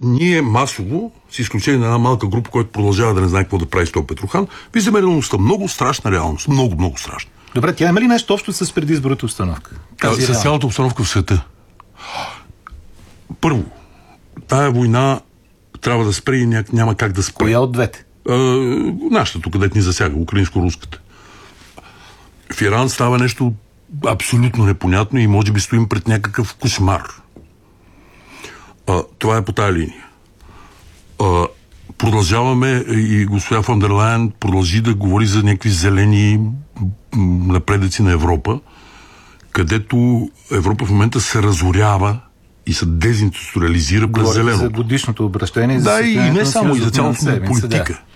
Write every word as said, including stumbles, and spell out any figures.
ние масово, с изключение на една малка група, която продължава да не знае какво да прави с този Петрохан, виждаме реалността. Много страшна реалност. Много, много страшна. Добре, тя има ли нещо общо с предизборната обстановка? А, с цялата обстановка в света. Първо, тая война трябва да спре и ня... няма как да спре. Коя от двете? А, нашата, тук, където ни засяга, украинско-руската. В Иран става нещо абсолютно непонятно и може би стоим пред някакъв кошмар. А, това е по тая линия. А, продължаваме и госпожа фон дер Лайен продължи да говори за някакви зелени напредъци на Европа, където Европа в момента се разорява и се дезинституализира през зеленото. За годишното обращение. Да, и не само, и за цялостната политика.